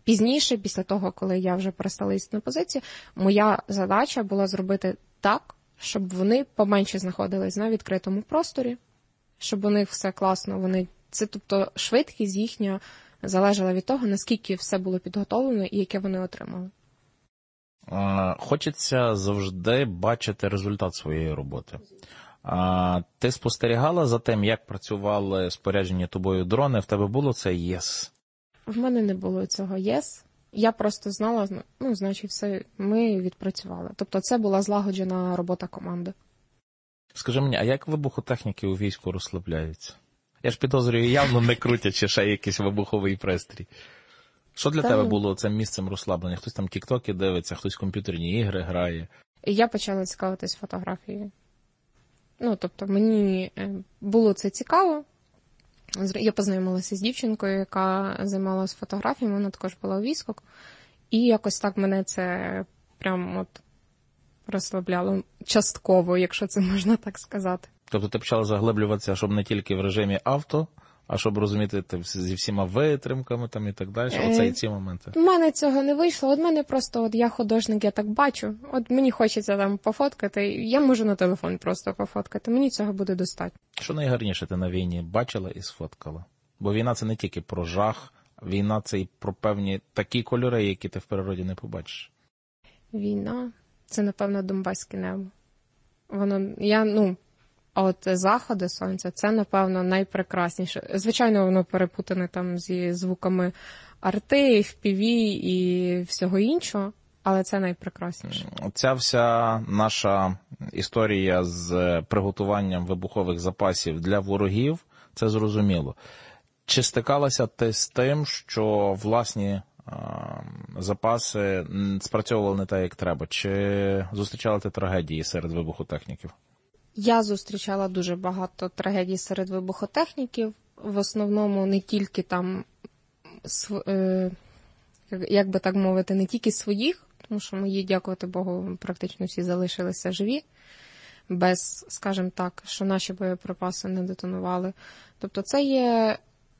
Пізніше, після того, коли я вже перестала їздити на позиції, моя задача була зробити так, щоб вони поменше знаходились на відкритому просторі, щоб у них все класно, тобто швидкість їхня залежала від того, наскільки все було підготовлено і яке вони отримали. Хочеться завжди бачити результат своєї роботи. Ти спостерігала за тим, як працювали споряджені тобою дрони? В тебе було це єс? В мене не було цього єс. Я просто знала, значить все, ми відпрацювали. Тобто це була злагоджена робота команди. Скажи мені, а як вибухотехніки у війську розслабляються? Я ж підозрюю, явно не крутячи ще якийсь вибуховий пристрій. Що для тебе було цим місцем розслаблення? Хтось там тік-токи дивиться, хтось комп'ютерні ігри грає. Я почала цікавитись фотографією. Тобто мені було це цікаво. Я познайомилася з дівчинкою, яка займалася фотографіями, вона також була у війську. І якось так мене це прям розслабляло частково, якщо це можна так сказати. Тобто ти почала заглиблюватися, щоб не тільки в режимі авто, а щоб розуміти зі всіма витримками там і так далі, оце і ці моменти. У мене цього не вийшло, от мене просто, я художник, я так бачу, от мені хочеться там пофоткати, я можу на телефон просто пофоткати, мені цього буде достатньо. Що найгарніше ти на війні бачила і сфоткала? Бо війна це не тільки про жах, війна це і про певні такі кольори, які ти в природі не побачиш. Війна – це, напевно, Донбаське небо. От заходи сонця – це, напевно, найпрекрасніше. Звичайно, воно перепутане там зі звуками арти, FPV і всього іншого, але це найпрекрасніше. Ця вся наша історія з приготуванням вибухових запасів для ворогів – це зрозуміло. Чи стикалася ти з тим, що власні запаси спрацьовували не так, як треба? Чи зустрічала ти трагедії серед вибухотехніків? Я зустрічала дуже багато трагедій серед вибухотехніків. В основному не тільки там, як би так мовити, не тільки своїх, тому що мої, дякувати Богу, практично всі залишилися живі, без, скажімо так, що наші боєприпаси не детонували. Тобто це є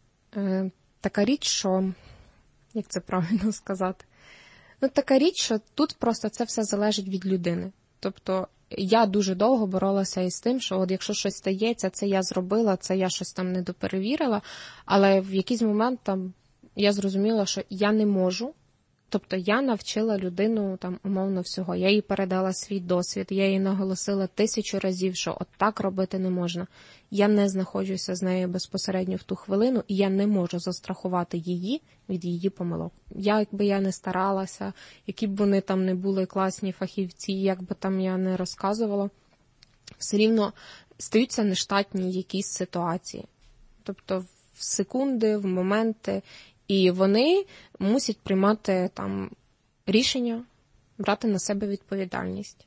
така річ, що, як це правильно сказати, така річ, що тут просто це все залежить від людини. Тобто я дуже довго боролася із тим, що от якщо щось стається, це я зробила, це я щось там недоперевірила, але в якийсь момент там я зрозуміла, що я не можу. Тобто я навчила людину там умовно всього. Я їй передала свій досвід, я їй наголосила 1000 разів, що от так робити не можна. Я не знаходжуся з нею безпосередньо в ту хвилину, і я не можу застрахувати її від її помилок. Якби я не старалася, які б вони там не були класні фахівці, як би там я не розказувала, все рівно стаються нештатні якісь ситуації. Тобто в секунди, в моменти, і вони мусять приймати там рішення, брати на себе відповідальність.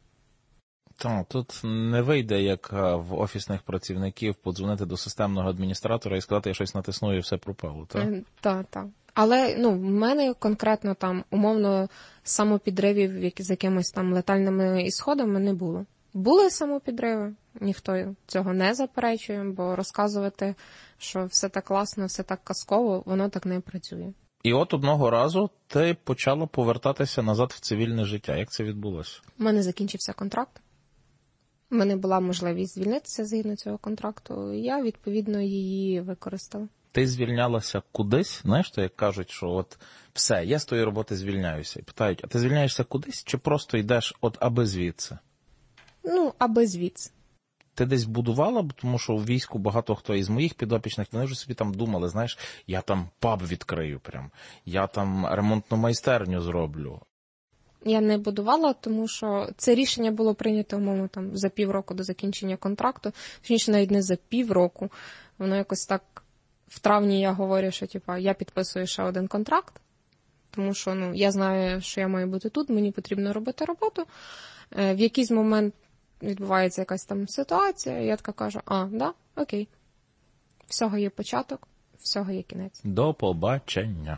Так, тут не вийде, як в офісних працівників, подзвонити до системного адміністратора і сказати, я щось натисну і все пропало, так? Так. Але, в мене конкретно там, умовно, самопідривів з якимись там летальними ісходами не було. Були самопідриви, ніхто цього не заперечує, бо розказувати, що все так класно, все так казково, воно так не працює. І от одного разу ти почала повертатися назад в цивільне життя. Як це відбулося? У мене закінчився контракт. У мене була можливість звільнитися згідно цього контракту, і я, відповідно, її використала. Ти звільнялася кудись? Знаєш, то як кажуть, що от все, я з тої роботи звільняюся. І питають, а ти звільняєшся кудись чи просто йдеш от аби звідси? Аби звідси. Ти десь будувала, тому що в війську багато хто із моїх підопічних, вони вже собі там думали, знаєш, я там паб відкрию прям, я там ремонтну майстерню зроблю. Я не будувала, тому що це рішення було прийнято, умовно, там, за півроку до закінчення контракту, точніше, навіть не за півроку. Воно якось так, в травні я говорю, що, я підписую ще один контракт, тому що, я знаю, що я маю бути тут, мені потрібно робити роботу. В якийсь момент відбувається якась там ситуація, і я така кажу, окей, всього є початок, всього є кінець. До побачення.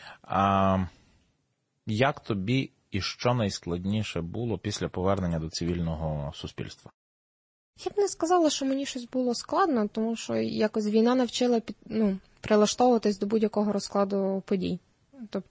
Як тобі і що найскладніше було після повернення до цивільного суспільства? Я б не сказала, що мені щось було складно, тому що якось війна навчила прилаштовуватись до будь-якого розкладу подій. Тобто